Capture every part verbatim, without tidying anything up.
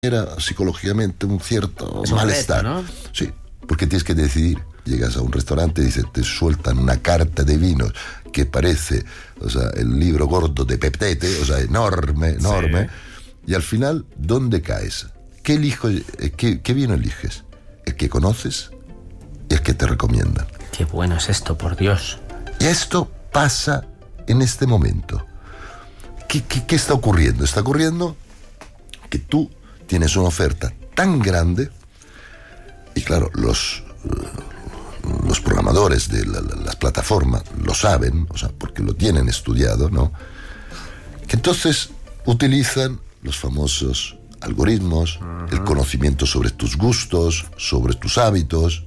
Era psicológicamente un cierto es un malestar, reto, ¿no? Sí, porque tienes que decidir. Llegas a un restaurante y dice, te sueltan una carta de vinos que parece, o sea, el libro gordo de Peptete, o sea, enorme, enorme. Sí. Y al final, ¿dónde caes? ¿Qué, elijo, qué, ¿Qué vino eliges? ¿El que conoces y el que te recomiendan? Qué bueno es esto, por Dios. Y esto pasa en este momento. ¿Qué, qué, qué está ocurriendo? Está ocurriendo que tú tienes una oferta tan grande y claro, los, los programadores de la, la, las plataformas lo saben, o sea, porque lo tienen estudiado, ¿no? Que entonces utilizan los famosos algoritmos, uh-huh. el conocimiento sobre tus gustos, sobre tus hábitos,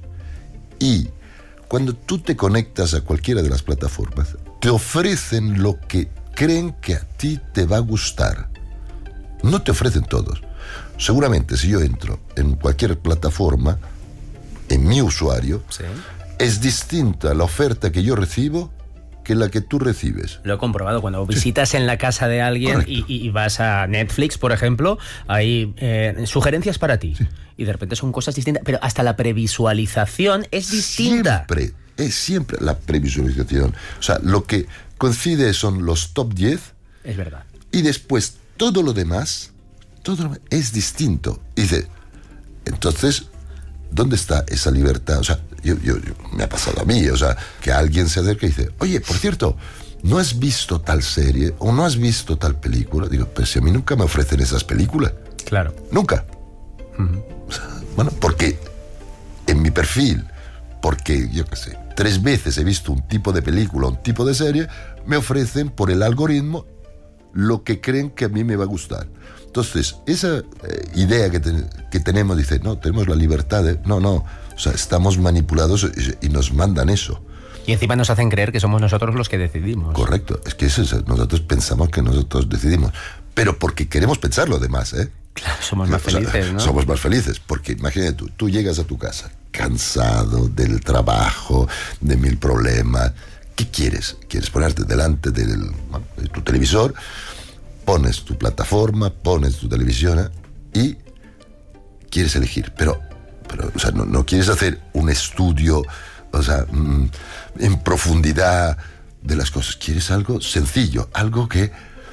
y cuando tú te conectas a cualquiera de las plataformas, te ofrecen lo que creen que a ti te va a gustar. No te ofrecen todos. Seguramente si yo entro en cualquier plataforma, en mi usuario, sí. es distinta la oferta que yo recibo que la que tú recibes. Lo he comprobado. Cuando visitas sí. en la casa de alguien y, y vas a Netflix, por ejemplo, hay eh, sugerencias para ti. Sí. Y de repente son cosas distintas, pero hasta la previsualización es distinta. Siempre, es siempre la previsualización. O sea, lo que coincide son los top diez. Es verdad. Y después todo lo demás... todo es distinto. Y dice, entonces, ¿dónde está esa libertad? O sea, yo, yo, yo, me ha pasado a mí, o sea, que alguien se acerca y dice, oye, por cierto, ¿no has visto tal serie o no has visto tal película? Digo, pero si a mí nunca me ofrecen esas películas. Claro. Nunca. Uh-huh. O sea, bueno, porque en mi perfil, porque, yo qué sé, tres veces he visto un tipo de película, un tipo de serie, me ofrecen por el algoritmo lo que creen que a mí me va a gustar. Entonces, esa eh, idea que, te, que tenemos, dice, no, tenemos la libertad de... No, no, o sea, estamos manipulados y, y nos mandan eso. Y encima nos hacen creer que somos nosotros los que decidimos. Correcto, es que eso es, nosotros pensamos que nosotros decidimos, pero porque queremos pensarlo además, ¿eh? Claro, somos más felices, o sea, ¿no? Somos más felices, porque imagínate tú, tú llegas a tu casa, cansado del trabajo, de mil problemas, ¿qué quieres? ¿Quieres ponerte delante del, bueno, de tu televisor? Pones tu plataforma, pones tu televisión y quieres elegir, pero, pero o sea, no, no quieres hacer un estudio, o sea, mmm, en profundidad de las cosas. Quieres algo sencillo, algo que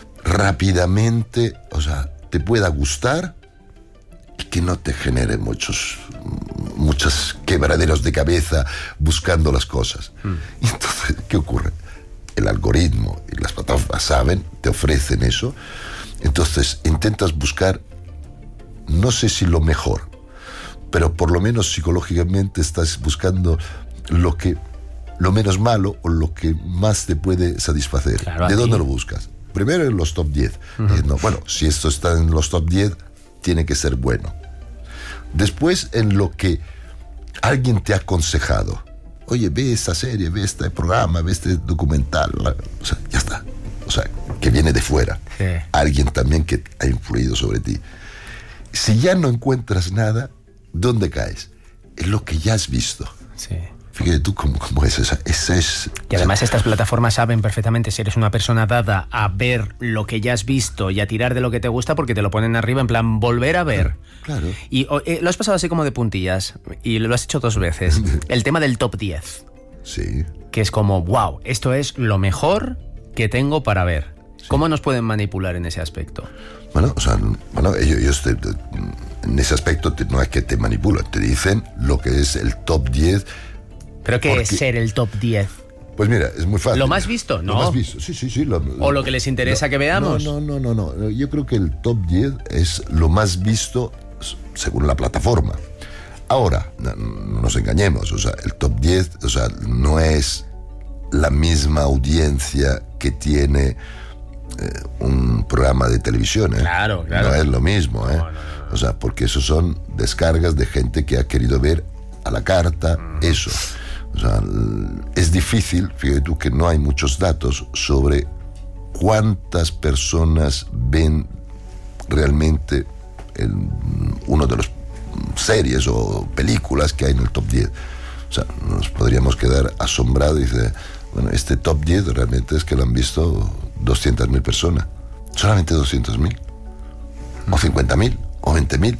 rápidamente, o sea, te pueda gustar y que no te genere muchos, muchos quebraderos de cabeza buscando las cosas. Mm. Y entonces, ¿qué ocurre? El algoritmo y las plataformas saben, te ofrecen eso, entonces intentas buscar, no sé si lo mejor, pero por lo menos psicológicamente estás buscando lo que, lo menos malo o lo que más te puede satisfacer. Claro, ¿de dónde lo buscas? Primero en los top diez. Uh-huh. Eh, no, bueno, si esto está en los top diez, tiene que ser bueno. Después en lo que alguien te ha aconsejado. Oye, ve esta serie, ve este programa, ve este documental. O sea, ya está. O sea, que viene de fuera. Sí. Alguien también que ha influido sobre ti. Si ya no encuentras nada, ¿dónde caes? En lo que ya has visto. Sí. Fíjate tú cómo, cómo es esa. esa es, y además o sea, estas plataformas saben perfectamente si eres una persona dada a ver lo que ya has visto y a tirar de lo que te gusta, porque te lo ponen arriba en plan volver a ver. Claro. Y eh, lo has pasado así como de puntillas y lo has hecho dos veces. El tema del top diez. Sí. Que es como, wow, esto es lo mejor que tengo para ver. Sí. ¿Cómo nos pueden manipular en ese aspecto? Bueno, o sea, bueno, ellos, ellos te, en ese aspecto te, no es que te manipulan, te dicen lo que es el top diez. ¿Pero qué porque, es ser el top diez? Pues mira, es muy fácil. ¿Lo más visto? No. Lo más visto, sí, sí, sí. Lo, ¿O lo que les interesa lo, que veamos? No, no, no, no, no. Yo creo que el top diez es lo más visto según la plataforma. Ahora, no, no nos engañemos, o sea, el top diez, o sea, no es la misma audiencia que tiene eh, un programa de televisión, ¿eh? Claro, claro. No es lo mismo, ¿eh? No, no, no, no. O sea, porque eso son descargas de gente que ha querido ver a la carta, mm. eso. O sea, es difícil, fíjate tú que no hay muchos datos sobre cuántas personas ven realmente el, uno de los series o películas que hay en el top diez. O sea, nos podríamos quedar asombrados y decir, bueno, este top diez realmente es que lo han visto doscientas mil personas. Solamente doscientas mil. O cincuenta mil, o veinte mil.